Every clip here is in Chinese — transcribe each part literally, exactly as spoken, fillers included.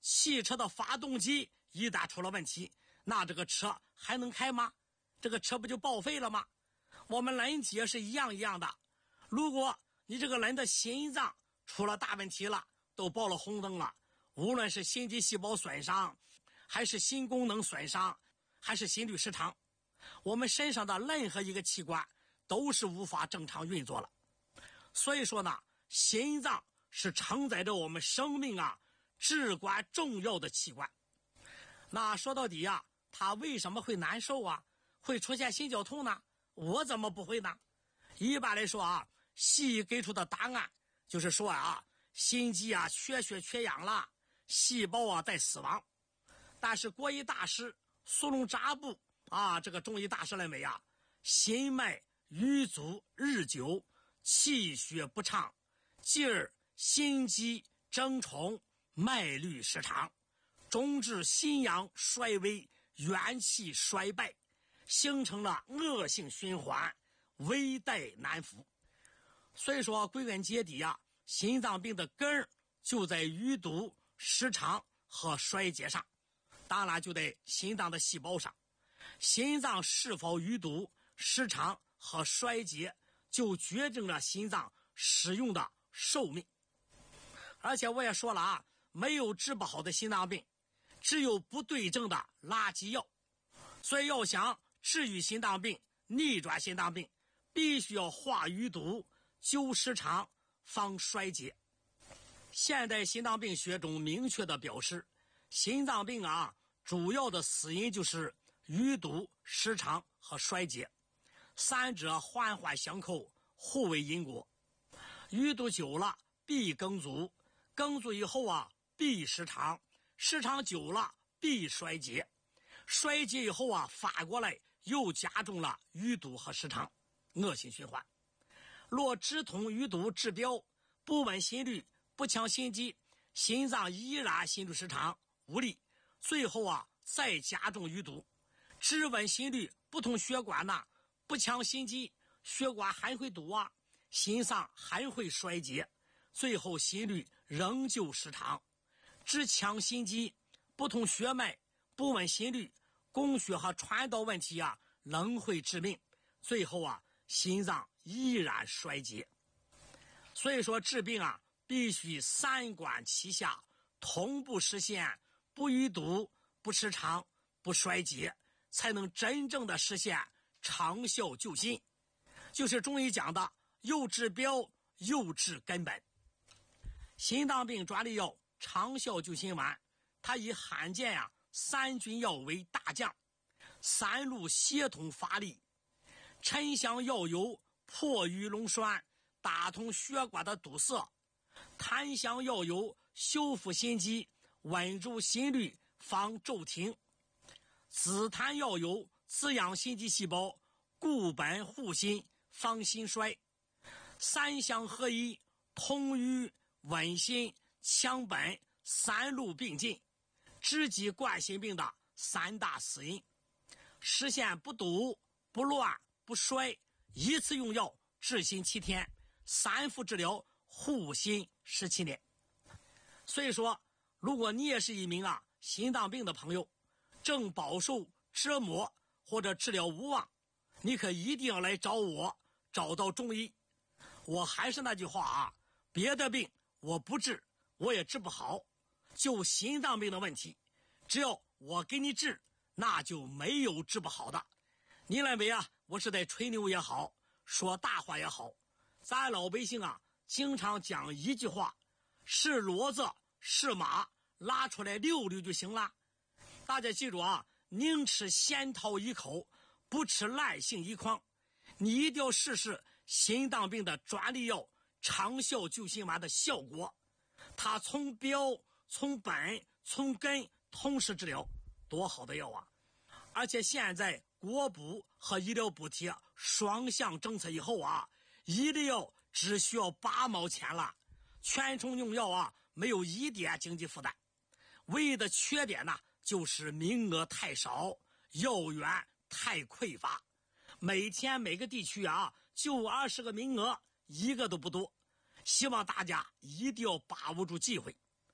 汽车的发动机一旦出了问题，那这个车还能开吗？这个车不就报废了吗？我们人体也是一样一样的，如果你这个人的心脏出了大问题了，都报了红灯了，无论是心肌细胞损伤，还是心功能损伤，还是心律失常，我们身上的任何一个器官都是无法正常运作了。所以说呢，心脏是承载着我们生命啊至关重要的器官。那说到底啊，它为什么会难受啊，会出现心绞痛呢？我怎么不会呢？一般来说啊，西医给出的答案就是说啊，心肌啊缺血缺氧了，细胞啊在死亡。但是国医大师苏龙扎布啊，这个中医大师认为啊，心脉瘀阻日久，气血不畅，继而心肌争宠，脉律失常，终致心阳衰微，元气衰败，形成了恶性循环，危殆难伏。所以说归根结底啊，心脏病的根儿就在淤堵、失常和衰竭上，当然就在心脏的细胞上。心脏是否淤堵、失常和衰竭，就决定了心脏使用的寿命。而且我也说了啊，没有治不好的心脏病，只有不对症的垃圾药。所以要想治愈心脏病、逆转心脏病，必须要化淤堵、救失常、防衰竭。现代心脏病学中明确的表示，心脏病啊，主要的死因就是淤堵、失常和衰竭，三者环环相扣，互为因果。淤堵久了必梗阻，梗阻以后啊必失常，失常久了必衰竭，衰竭以后啊反过来又加重了淤堵和失常，恶性循环。若直通淤堵治标，不稳心律，不强心肌，心脏依然心律失常无力，最后啊再加重淤堵。只稳心律，不通血管呢，不强心肌，血管还会堵啊，心脏还会衰竭，最后心律仍旧失常。只强心肌，不通血脉，不稳心律，供血和传导问题啊仍会致命，最后啊心脏依然衰竭。所以说治病啊必须三管齐下，同步实现，不淤堵、不失常、不衰竭，才能真正的实现长效救心。就是中医讲的又治标又治根本。心脏病专利药长效救心丸，它以罕见呀、啊、三菌药为大将，三路协同发力，沉香药油破瘀溶栓，打通血管的堵塞；檀香药油修复心肌，稳住心律，防骤停；紫檀药油滋养心肌细胞，固本护心，防心衰。三香合一，通瘀稳心强本，三路并进，直击冠心病的三大死因，实现不堵、不乱、不衰，一次用药治心七天，三副治疗护心十七年。所以说，如果你也是一名啊心脏病的朋友，正饱受折磨或者治疗无望，你可一定要来找我，找到中医。我还是那句话啊，别的病我不治，我也治不好，就心脏病的问题，只要我给你治，那就没有治不好的。你认为啊我是在吹牛也好，说大话也好，咱老百姓啊经常讲一句话，是骡子是马，拉出来溜溜就行了。大家记住啊，宁吃仙桃一口，不吃烂杏一筐。你一定要试试心脏病的专利药长效救心丸的效果，它从标、从本、从根同时治疗，多好的药啊！而且现在国补和医疗补贴双向政策以后啊，医疗只需要八毛钱了，全程用药啊，没有一点经济负担。唯一的缺点呢，就是名额太少，药源太匮乏。每天每个地区啊，就二十个名额，一个都不多。希望大家一定要把握住机会。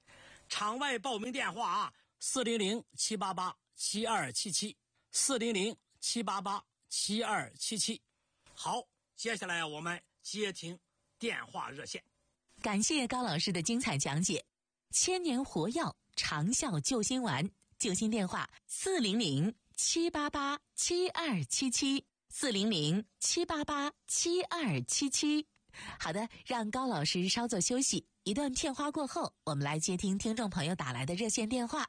场外报名电话啊，四零零七八八七二七七，四零零七八八七二七七。好，接下来我们接听电话热线。 感谢高老师的精彩讲解。千年活药，长效救心丸，救心电话四零零七八八七二七七，四零零七八八七二七七。好的，让高老师稍作休息，一段片花过后，我们来接听听众朋友打来的热线电话。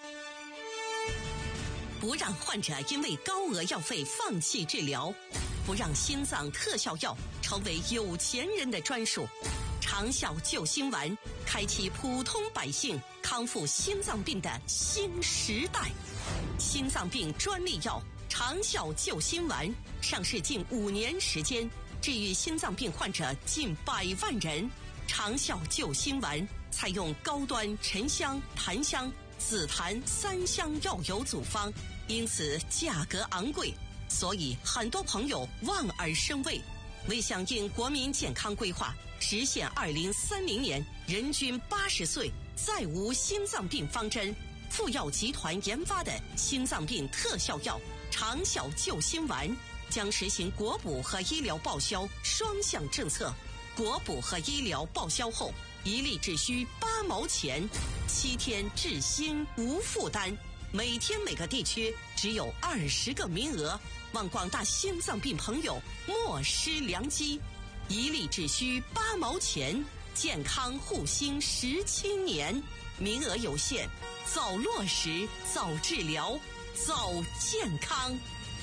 不让患者因为高额药费放弃治疗，不让心脏特效药成为有钱人的专属。长效救心丸开启普通百姓康复心脏病的新时代。心脏病专利药长效救心丸上市近五年时间，治愈心脏病患者近百万人。长效救心丸采用高端沉香、檀香、紫檀三香药油组方，因此价格昂贵，所以很多朋友望而生畏。为响应国民健康规划，实现二零三零年人均八十岁再无心脏病方针，富药集团研发的心脏病特效药长效救心丸将实行国补和医疗报销双向政策。国补和医疗报销后，一粒只需八毛钱，七天治心无负担。每天每个地区只有二十个名额，望广大心脏病朋友莫失良机。一粒只需八毛钱，健康护心十七年，名额有限，早落实，早治疗，早健康。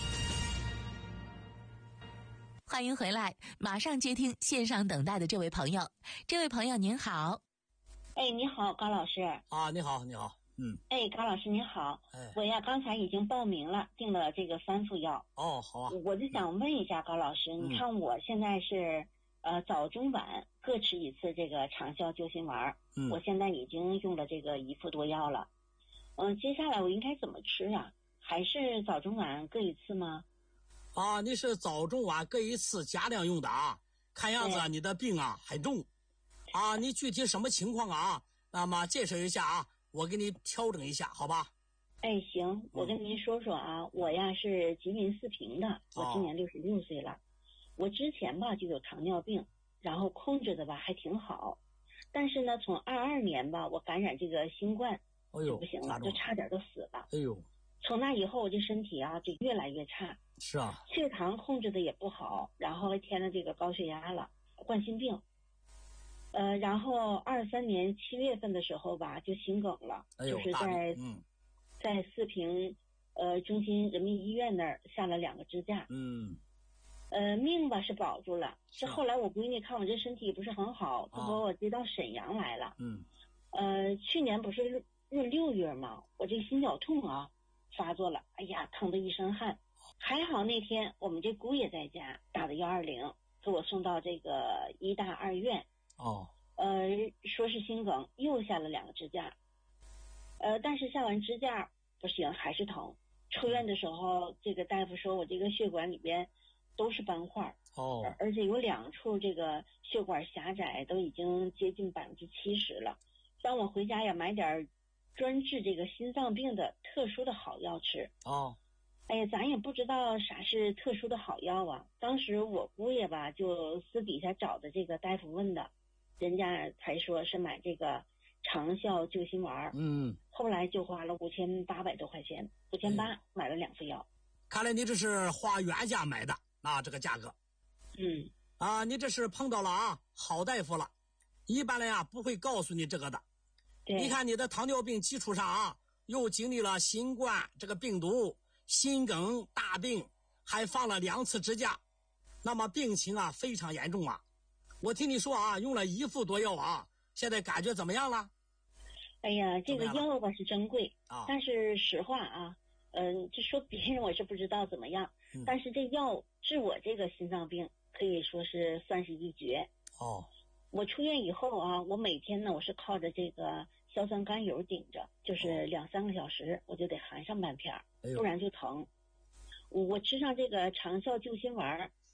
欢迎回来，马上接听线上等待的这位朋友。这位朋友您好。 哎，你好，高老师。 啊，你好，你好。嗯。 哎，高老师你好。 哎。 我呀，刚才已经报名了，订了这个三副药。 哦，好啊。 我就想问一下高老师， 嗯、 你看我现在是呃早中晚各吃一次这个长效救心丸。嗯。我现在已经用了这个一副多药了。嗯，接下来我应该怎么吃啊？还是早中晚各一次吗？ 啊，你是早中晚各一次加量用的啊？看样子啊，你的病啊很重，啊，你具体什么情况啊？那么介绍一下啊，我给你调整一下，好吧？ 哎，行，我跟您说说啊，嗯、我呀是吉林四平的，我今年六十六岁了。哦、我之前吧就有糖尿病，然后控制的吧还挺好，但是呢，从二二年吧，我感染这个新冠， 哎呦， 就不行了，就差点都死了。 哎呦， 从那以后，我这身体啊就越来越差。 是啊， 血糖控制的也不好，然后还添了这个高血压了，冠心病。呃，然后二三年七月份的时候吧，就心梗了， 哎呦， 就是在、 嗯、 在四平呃中心人民医院那儿下了两个支架。 嗯， 呃，命吧是保住了，是后来我闺女看我这身体不是很好，就把我接到沈阳来了。 嗯， 呃，去年不是闰六月嘛，我这心绞痛啊发作了，哎呀，疼得一身汗。还好那天我们这姑爷在家打的幺二零，给我送到这个医大二院。 哦。 呃，说是心梗，又下了两个支架。呃，但是下完支架不行，还是疼。出院的时候，这个大夫说我这个血管里边都是斑块。 哦。 而且有两处这个血管狭窄，都已经接近百分之七十了。让我回家要买点专治这个心脏病的特殊的好药吃。 哦。 哎呀，咱也不知道啥是特殊的好药啊。当时我姑爷吧，就私底下找的这个大夫问的，人家才说是买这个长效救心丸。 嗯。 后来就花了五千八百多块钱，五千八买了两副药。 看来你这是花原价买的啊，这个价格。 嗯。 啊，你这是碰到了啊好大夫了，一般人啊不会告诉你这个的。 对。 你看你的糖尿病基础上啊，又经历了新冠这个病毒。心梗大病，还放了两次支架，那么病情啊非常严重啊。我听你说啊，用了一副多药啊，现在感觉怎么样了？ 哎呀，这个药吧是真贵啊， 但是实话啊，嗯、呃，就说别人我是不知道怎么样，嗯、但是这药治我这个心脏病可以说是算是一绝。 哦。 我出院以后啊，我每天呢我是靠着这个硝酸甘油顶着，就是两三个小时我就得含上半片，不然就疼。我吃上这个长效救心丸，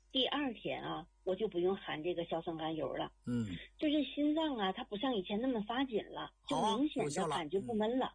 第二天啊，我就不用含这个硝酸甘油了。 嗯， 就是心脏啊，它不像以前那么发紧了，就好啊明显有效了的感觉不闷了。